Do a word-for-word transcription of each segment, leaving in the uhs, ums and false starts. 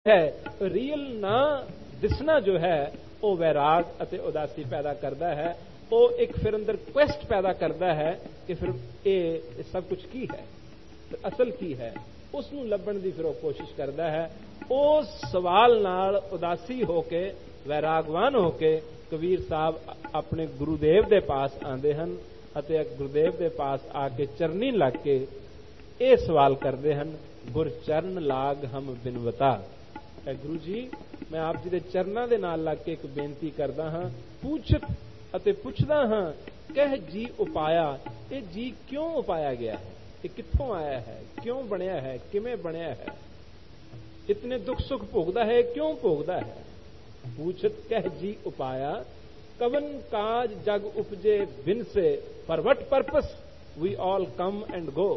है ਰੀਅਲ ਨਾ ਦਿਸਣਾ ਜੋ ਹੈ ਉਹ ਵੈਰਾਗ ਅਤੇ ਉਦਾਸੀ ਪੈਦਾ ਕਰਦਾ ਹੈ। ਉਹ ਇੱਕ ਫਿਰ ਅੰਦਰ ਕੁਐਸਟ ਪੈਦਾ ਕਰਦਾ ਹੈ ਕਿ ਫਿਰ ਇਹ ਸਭ ਕੁਝ ਕੀ ਹੈ, ਅਸਲ ਕੀ ਹੈ, ਉਸ ਨੂੰ ਲੱਭਣ ਦੀ ਫਿਰ ਉਹ ਕੋਸ਼ਿਸ਼ ਕਰਦਾ ਹੈ। ਉਸ ਸਵਾਲ ਨਾਲ ਉਦਾਸੀ ਹੋ ਕੇ, ਵੈਰਾਗਵਾਨ ਹੋ ਕੇ ਕਬੀਰ ਸਾਹਿਬ ਆਪਣੇ ਗੁਰੂਦੇਵ ਦੇ ਪਾਸ ਆਉਂਦੇ ਹਨ ਅਤੇ ਗੁਰੂਦੇਵ ਦੇ ਪਾਸ ਆ ਕੇ ਚਰਨੀ ਲੱਗ ਕੇ ਇਹ ਸਵਾਲ ਕਰਦੇ ਹਨ, ਗੁਰ ਚਰਨ ਲਾਗ ਹਮ ਬਿਨਵਤਾ। ਗੁਰੂ ਜੀ, ਮੈਂ ਆਪ ਜੀ ਦੇ ਚਰਨਾਂ ਦੇ ਨਾਲ ਲੱਗ ਕੇ ਇੱਕ ਬੇਨਤੀ ਕਰਦਾ ਹਾਂ, ਪੁੱਛਤ ਅਤੇ ਪੁੱਛਦਾ ਹਾਂ, ਕਹਿ ਜੀ ਉਪਾਇਆ, ਇਹ ਜੀ ਕਿਉਂ ਉਪਾਇਆ ਗਿਆ ਹੈ, ਇਹ ਕਿੱਥੋਂ ਆਇਆ ਹੈ, ਕਿਉਂ ਬਣਿਆ ਹੈ, ਕਿਵੇਂ ਬਣਿਆ ਹੈ, ਇਤਨੇ ਦੁੱਖ ਸੁੱਖ ਭੋਗਦਾ ਹੈ, ਕਿਉਂ ਭੋਗਦਾ ਹੈ। ਪੁੱਛਤ ਕਹਿ ਜੀ ਉਪਾਇਆ, ਕਵਨ ਕਾਜ ਜਗ ਉਪਜੇ ਬਿਨ ਸੇ, for what purpose we all come and go.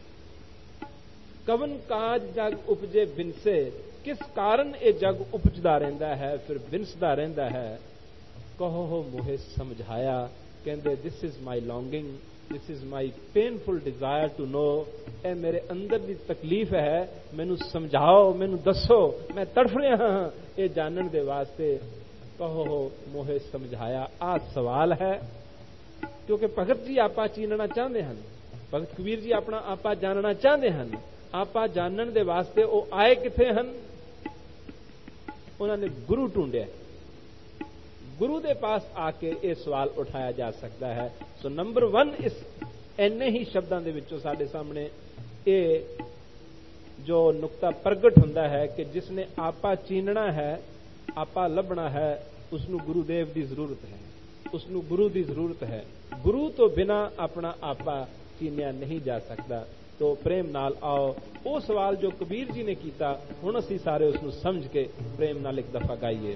कवन काज जग उपजे बिन से, किस कारण ये जग उपजदा रहंदा है, फिर बिनसदा रहंदा है। कहो हो मोहे समझाया, कहंदे this is my longing, this is my painful desire to know. ए मेरे अंदर दी तकलीफ है, मैनू समझाओ, मैनू दसो, मैं तड़फ रहा हाँ ये जानने दे वास्ते। कहो हो मोहे समझाया, आ सवाल है, क्योंकि भगत जी आपा चीनना चाहते हैं, भगत कबीर जी अपना आपा जानना चाहते हैं। आपा जानने दे वास्ते वो आए किथे हन, उन्होंने गुरु ढूंढे, गुरु दे पास आके ये सवाल उठाया जा सकता है। सो नंबर वन इस इन्ने ही शब्दों के विचों साडे सामने ये जो नुकता प्रगट हुंदा है कि जिसने आपा चीनना है, आपा लभना है, उसनू गुरुदेव की जरूरत है, उसनू गुरु की जरूरत है। गुरु तो बिना अपना आपा चीनिया नहीं जा सकता। तो प्रेम नाल आओ वो सवाल जो कबीर जी ने किया, हुण असीं सारे उसनू समझ के प्रेम नाल एक दफा गाइए।